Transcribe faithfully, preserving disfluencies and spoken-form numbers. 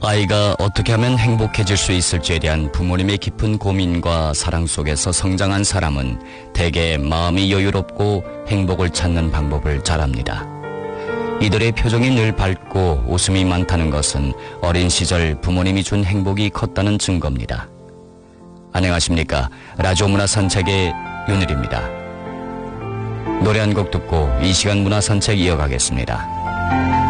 아이가 어떻게 하면 행복해질 수 있을지에 대한 부모님의 깊은 고민과 사랑 속에서 성장한 사람은 대개 마음이 여유롭고 행복을 찾는 방법을 잘 압니다. 이들의 표정이 늘 밝고 웃음이 많다는 것은 어린 시절 부모님이 준 행복이 컸다는 증거입니다. 안녕하십니까. 라디오 문화 산책의 윤일입니다. 노래 한 곡 듣고 이 시간 문화 산책 이어가겠습니다.